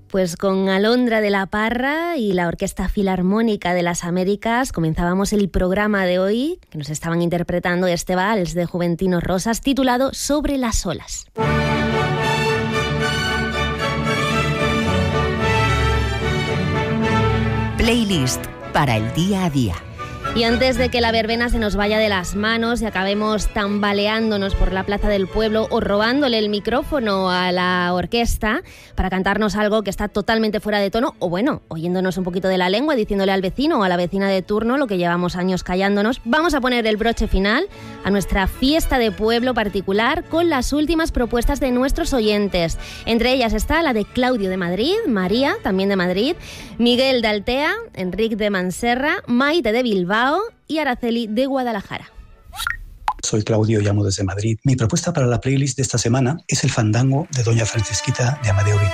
Pues con Alondra de la Parra y la Orquesta Filarmónica de las Américas comenzábamos el programa de hoy, que nos estaban interpretando este vals de Juventinos Rosas titulado Sobre las olas. Playlist para el día a día. Y antes de que la verbena se nos vaya de las manos y acabemos tambaleándonos por la plaza del pueblo o robándole el micrófono a la orquesta para cantarnos algo que está totalmente fuera de tono, o bueno, oyéndonos un poquito de la lengua, diciéndole al vecino o a la vecina de turno lo que llevamos años callándonos, vamos a poner el broche final a nuestra fiesta de pueblo particular con las últimas propuestas de nuestros oyentes. Entre ellas está la de Claudio de Madrid, María, también de Madrid, Miguel de Altea, Enrique de Manserra, Maite de Bilbao y Araceli de Guadalajara. Soy Claudio, llamo desde Madrid. Mi propuesta para la playlist de esta semana es el fandango de Doña Francisquita de Amadeo Viveros.